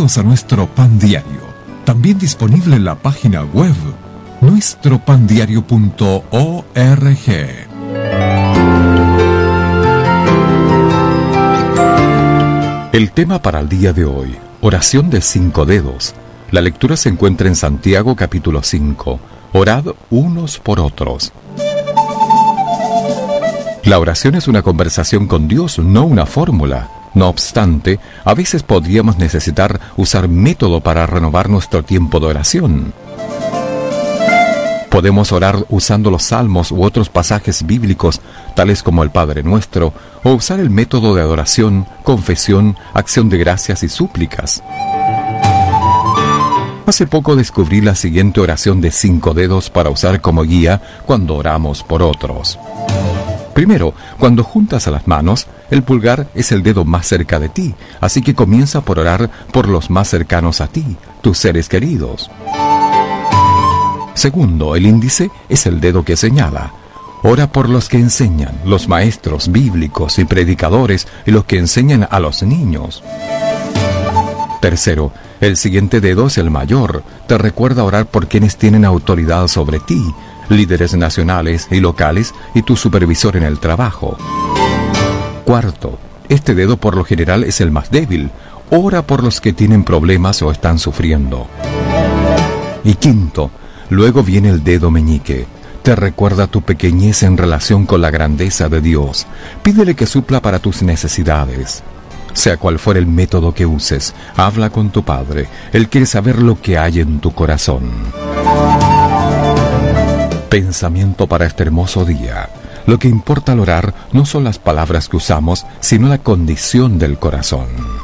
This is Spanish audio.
Bienvenidos a nuestro Pan Diario, también disponible en la página web nuestropandiario.org. El tema para el día de hoy, oración de 5 dedos. La lectura se encuentra en Santiago capítulo 5. Orad unos por otros. La oración es una conversación con Dios, no una fórmula. No obstante, a veces podríamos necesitar usar método para renovar nuestro tiempo de oración. Podemos orar usando los salmos u otros pasajes bíblicos, tales como el Padre Nuestro, o usar el método de adoración, confesión, acción de gracias y súplicas. Hace poco descubrí la siguiente oración de 5 dedos para usar como guía cuando oramos por otros. Primero, cuando juntas las manos, el pulgar es el dedo más cerca de ti, así que comienza por orar por los más cercanos a ti, tus seres queridos. Segundo, el índice es el dedo que señala. Ora por los que enseñan, los maestros bíblicos y predicadores y los que enseñan a los niños. Tercero, el siguiente dedo es el mayor. Te recuerda orar por quienes tienen autoridad sobre ti, líderes nacionales y locales y tu supervisor en el trabajo. Cuarto, este dedo por lo general es el más débil. Ora por los que tienen problemas o están sufriendo. Y quinto, luego viene el dedo meñique. Te recuerda tu pequeñez en relación con la grandeza de Dios. Pídele que supla para tus necesidades. Sea cual fuera el método que uses, habla con tu Padre. Él quiere saber lo que hay en tu corazón. Pensamiento para este hermoso día. Lo que importa al orar no son las palabras que usamos, sino la condición del corazón.